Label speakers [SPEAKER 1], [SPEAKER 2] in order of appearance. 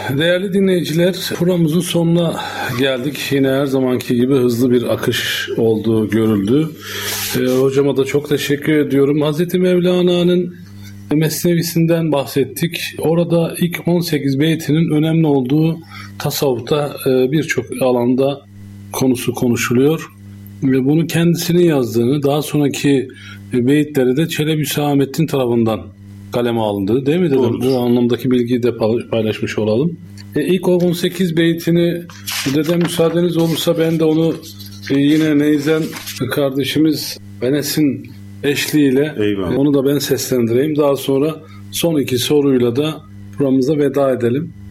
[SPEAKER 1] Değerli dinleyiciler, programımızın sonuna geldik. Yine her zamanki gibi hızlı bir akış olduğu görüldü. Hocama da çok teşekkür ediyorum. Hazreti Mevlana'nın Mesnevisinden bahsettik. Orada ilk 18 beytinin önemli olduğu tasavvufta birçok alanda konusu konuşuluyor. Ve bunu kendisinin yazdığını, daha sonraki beyitleri de Çelebi Hüsamettin tarafından kaleme alındı. Değil mi dedim?
[SPEAKER 2] Doğrudur.
[SPEAKER 1] Bu anlamdaki bilgiyi de paylaşmış olalım. İlk 18 beytini dedem müsaadeniz olursa ben de onu yine Neyzen kardeşimiz Enes'in eşliğiyle onu da ben seslendireyim. Daha sonra son iki soruyla da programımıza veda edelim.